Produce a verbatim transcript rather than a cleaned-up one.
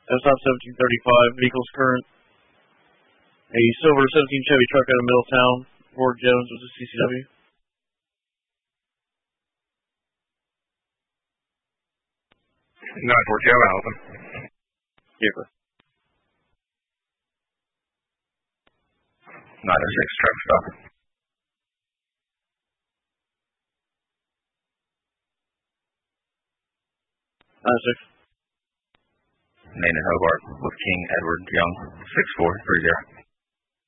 S stop seventeen thirty-five, vehicles current. A silver seventeen Chevy truck out of Middletown. Ford Jones with a C C W. nine four Joe, open. Vehicle. nine oh six, traffic stop. nine oh six. Name and Hobart with King Edward Young, six four three zero.